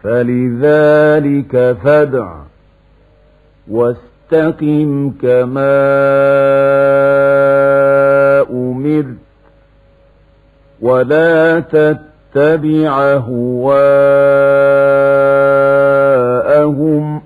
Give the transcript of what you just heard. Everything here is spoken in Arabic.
فلذلك فادع واستقم كما أمرت ولا تتبع أهواءهم